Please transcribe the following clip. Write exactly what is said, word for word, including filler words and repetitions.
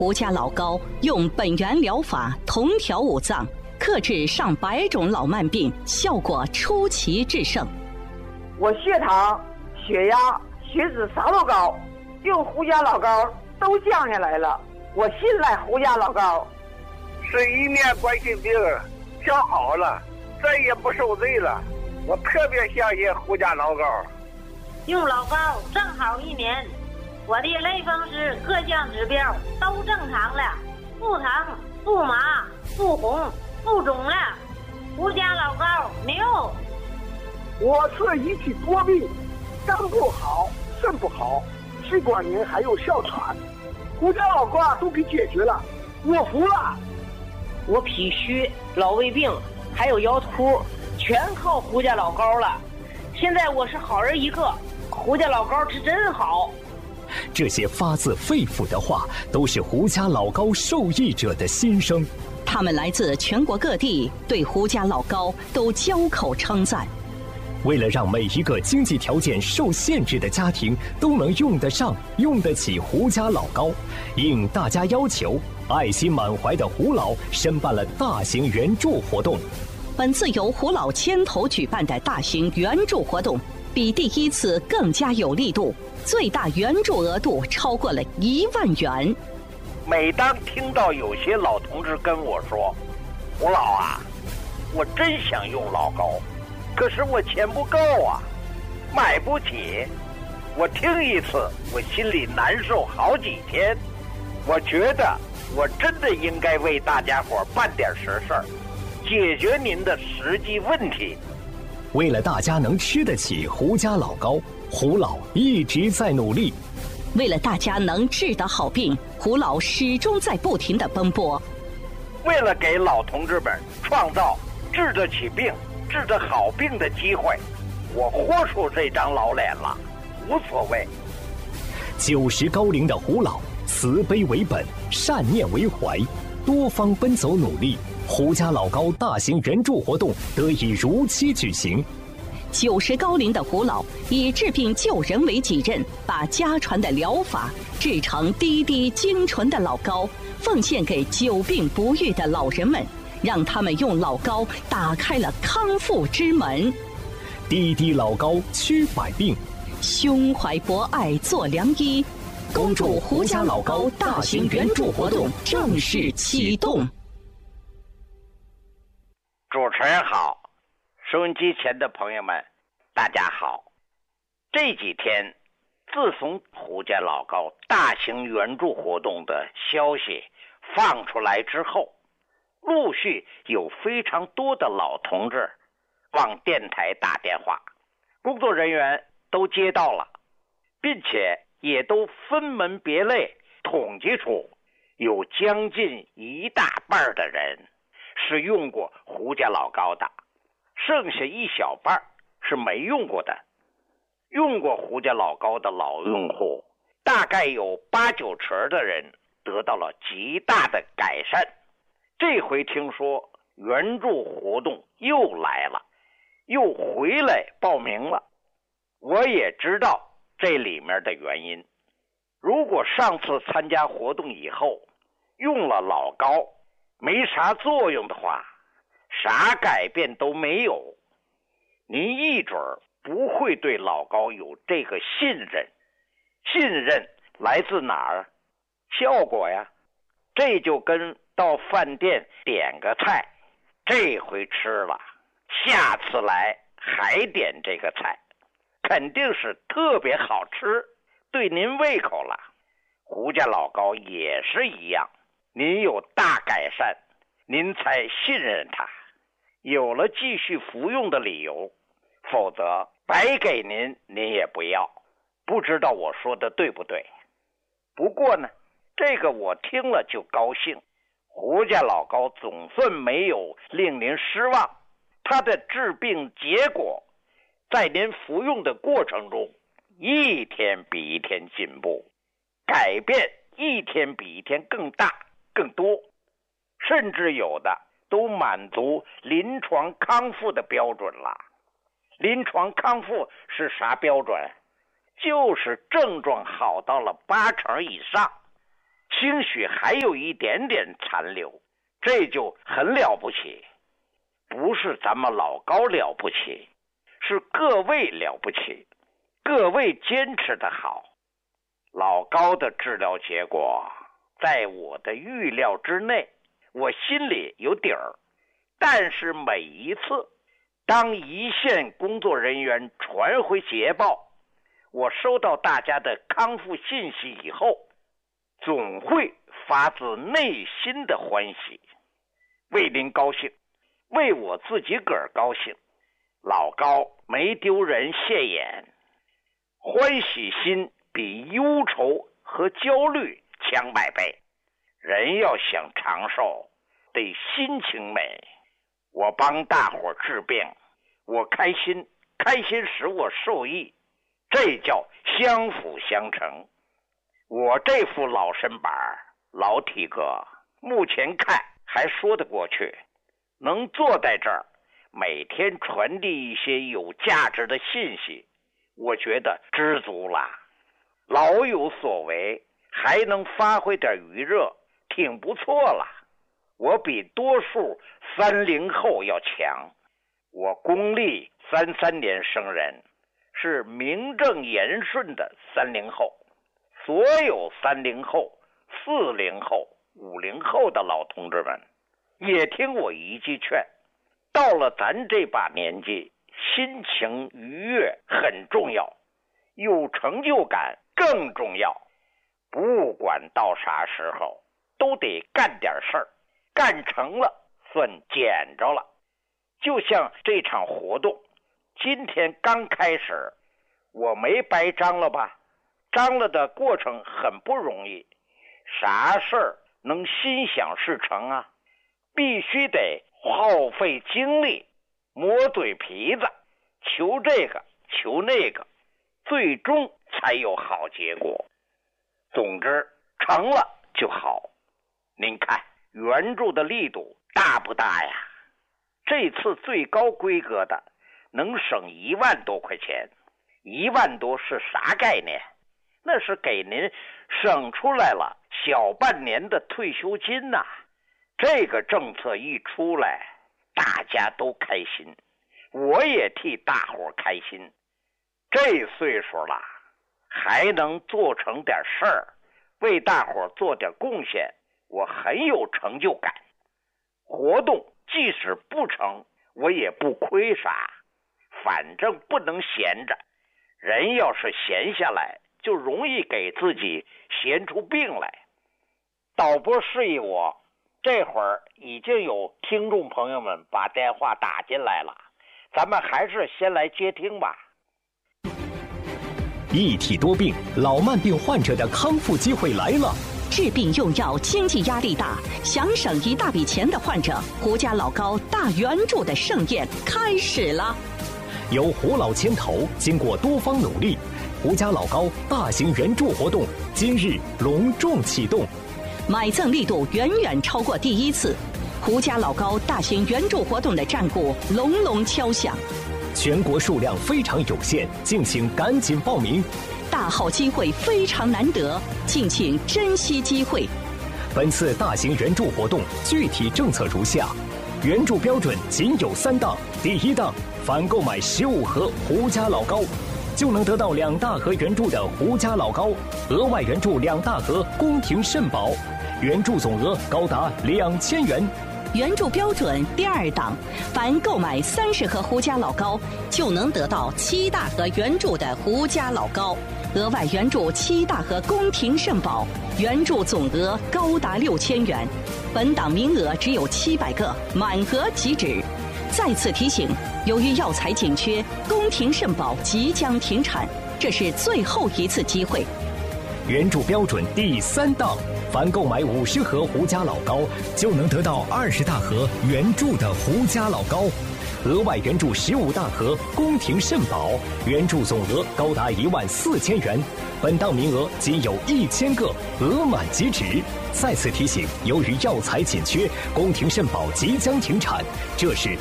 胡家老高用本源疗法同调五脏，克制上百种老慢病，效果出奇制胜。 我血糖、血压、血脂啥都高，用胡家老高都降下来了。我信赖胡家老高。 十一年冠心病调好了，再也不受罪了。我特别相信胡家老高。 用老高正好一年，我的类风湿各项指标都正常了，不疼不麻不红不肿了。胡家老高牛。 我是一体多病，肝不好，肾不好，气管炎还有哮喘，胡家老高都给解决了，我服了。 我脾虚、老胃病还有腰突，全靠胡家老高了。现在我是好人一个，胡家老高是真好。 这些发自肺腑的话，都是胡家老高受益者的心声。 他们来自全国各地，对胡家老高都交口称赞。 为了让每一个经济条件受限制的家庭都能用得上、用得起胡家老高，应大家要求，爱心满怀的胡老申办了大型援助活动。 本次由胡老牵头举办的大型援助活动，比第一次更加有力度，最大援助额度超过了一万元。 每当听到有些老同志跟我说：“胡老啊，我真想用老高，可是我钱不够啊，买不起。”我听一次，我心里难受好几天。我觉得我真的应该为大家伙办点实事儿，解决您的实际问题。 为了大家能吃得起胡家老高，胡老一直在努力。 为了大家能治得好病，胡老始终在不停地奔波。 为了给老同志们创造治得起病、治得好病的机会，我豁出这张老脸了，无所谓。 九十高龄的胡老，慈悲为本，善念为怀，多方奔走努力，胡家老高大型援助活动得以如期举行。 九十高龄的胡老以治病救人为己任，把家传的疗法制成滴滴精纯的老高，奉献给久病不愈的老人们，让他们用老高打开了康复之门。 滴滴老高驱百病， 胸怀博爱做良医。恭祝胡家老高大型援助活动正式启动。 主持人好，收音机前的朋友们大家好。这几天自从胡家老高大型援助活动的消息放出来之后，陆续有非常多的老同志往电台打电话，工作人员都接到了，并且也都分门别类统计出有将近一大半的人是用过胡家老高的，剩下一小半是没用过的。用过胡家老高的老用户大概有八九成的人得到了极大的改善。这回听说援助活动又来了，又回来报名了，我也知道这里面的原因。如果上次参加活动以后用了老高没啥作用的话，啥改变都没有，您一准儿不会对老高有这个信任。信任来自哪儿？效果呀。这就跟到饭店点个菜，这回吃了，下次来还点这个菜，肯定是特别好吃，对您胃口了。胡家老高也是一样，您有大改善，您才信任他，有了继续服用的理由，否则白给您您也不要。不知道我说的对不对？不过呢，这个我听了就高兴，胡家老高总算没有令您失望，他的治病结果在您服用的过程中一天比一天进步，改变一天比一天更大更多，甚至有的都满足临床康复的标准了。临床康复是啥标准？就是症状好到了八成以上。 兴许还有一点点残留，这就很了不起。不是咱们老高了不起，是各位了不起，各位坚持的好。老高的治疗结果在我的预料之内，我心里有底儿。但是每一次当一线工作人员传回捷报，我收到大家的康复信息以后，总会发自内心的欢喜，为您高兴，为我自己个儿高兴。老高没丢人现眼，欢喜心比忧愁和焦虑强百倍。人要想长寿，得心情美。我帮大伙治病，我开心，开心使我受益，这叫相辅相成。我这副老身板老体格，目前看还说得过去，能坐在这儿每天传递一些有价值的信息，我觉得知足了。老有所为，还能发挥点余热，挺不错了。我比多数三零后要强。我公历三三年生人，是名正言顺的三零后。所有三零后、四零后、五零后的老同志们，也听我一句劝，到了咱这把年纪，心情愉悦很重要，有成就感更重要。不管到啥时候，都得干点事儿，干成了算捡着了。就像这场活动，今天刚开始，我没白张了吧？张了的过程很不容易，啥事儿能心想事成啊？必须得耗费精力，磨嘴皮子，求这个求那个，最终才有好结果。总之，成了就好。您看援助的力度大不大呀？这次最高规格的能省一万多块钱，一万多是啥概念？那是给您省出来了小半年的退休金呐、啊！这个政策一出来，大家都开心，我也替大伙开心。这岁数了，还能做成点事儿，为大伙做点贡献，我很有成就感。活动即使不成，我也不亏啥，反正不能闲着。人要是闲下来，就容易给自己闲出病来。导播示意我，这会儿已经有听众朋友们把电话打进来了，咱们还是先来接听吧。 一体多病，老慢病患者的康复机会来了。 治病用药经济压力大，想省一大笔钱的患者，胡家老高大援助的盛宴开始了。 由胡老牵头，经过多方努力，胡家老高大型援助活动今日隆重启动， 买赠力度远远超过第一次，胡家老高大型援助活动的战鼓隆隆敲响。 全国数量非常有限，敬请赶紧报名。 大好机会非常难得，敬请珍惜机会。 本次大型援助活动具体政策如下：援助标准仅有三档。第一档，凡购买十五盒胡家老高，就能得到两大盒援助的胡家老高，额外援助两大盒宫廷肾宝，援助总额高达两千元。 援助标准第二档，凡购买三十盒胡家老高，就能得到七大盒援助的胡家老高，额外援助七大盒宫廷肾宝，援助总额高达六千元。本档名额只有七百个，满额即止。再次提醒，由于药材紧缺，宫廷肾宝即将停产，这是最后一次机会。 援助标准第三档，凡购买五十盒胡家老高，就能得到二十大盒援助的胡家老高，额外援助十五大盒宫廷肾宝，援助总额高达一万四千元。本档名额仅有一千个，额满即止。再次提醒，由于药材紧缺，宫廷肾宝即将停产，这是